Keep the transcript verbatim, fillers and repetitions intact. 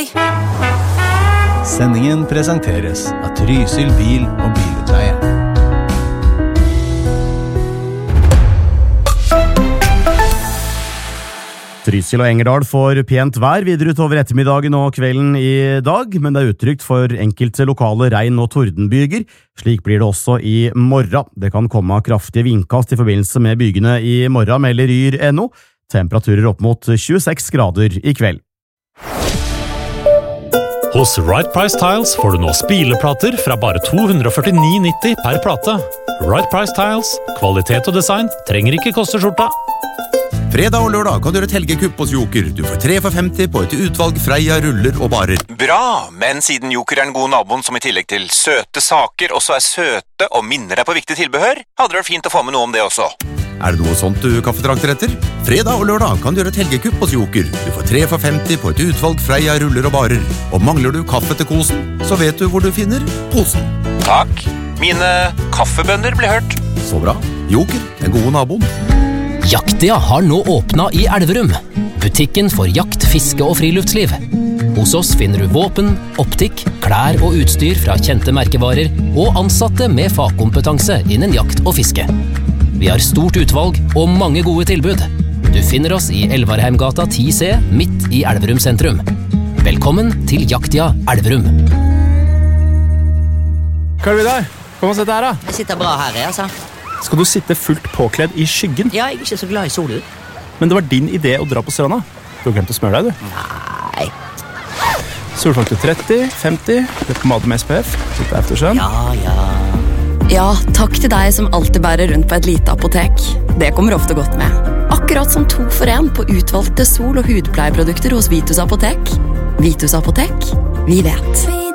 Sendingen presenteres av Trysil bil- og bilutleie. Trysil og Engerdal får pent vær videre utover ettermiddagen og kvelden i dag, men det er uttrykt for enkelte lokale regn- og tordenbyger. Slik blir det også i morgen. Det kan komme kraftige vindkast i forbindelse med bygene i morgen, melder yr punktum no. Temperaturer opp mot tjueseks grader i kveld. Hos Right Price Tiles får du nå spileplater fra bare to hundre førtini nitti per plate. Right Price Tiles, kvalitet og design trenger ikke koste skjorta. Fredag og lørdag kan du gjøre et helgekupp hos Joker. Du får tre for femti på et utvalg Freia ruller og barer. Bra, men siden Joker er den gode naboen som i tillegg til søte saker også er søte og minner deg på viktig tilbehør, hadde det vært fint å få med noe om det også. Er det noe sånt du kaffetrakter etter? Fredag og lørdag kan du gjøre et helgekupp hos Joker. Du får tre for femti på et utvalg Freia ruller og barer. Og mangler du kaffe til kosen, så vet du hvor du finner kosen. Takk. Mine kaffebønner ble hørt. Så bra. Joker, den gode naboen. Jaktia har nå åpnet i Elverum. Butikken for jakt, fiske og friluftsliv. Hos oss finner du våpen, optikk, klær og utstyr fra kjente merkevarer og ansatte med fagkompetanse innen jakt og fiske. Vi har stort utvalg og mange gode tilbud. Du finner oss i Elvarheimgata ti C, midt i Elverum sentrum. Velkommen til Jaktia Elverum. Hva er det der? Kom og sett her da. Jeg sitter bra her, altså. Skal du sitte fullt påkledd i skyggen? Ja, jeg er ikke så glad i solen. Men det var din idé å dra på stranda. Du har glemt å smøre deg, du. Nei. Solfaktor tretti, femti, det er pomade med S P F. Litt eftersøn. Ja, ja. Ja, takk til deg som alltid bærer rundt på et lite apotek. Det kommer ofte godt med. Akkurat som to for en på utvalgte sol- og hudpleieprodukter hos Vitus Apotek. Vitus Apotek, vi vet.